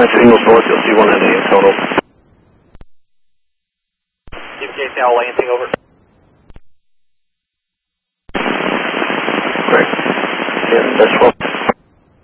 Signals north, you'll see 1 NA in total. DPK Tower Lansing, over. Great. And that's 12.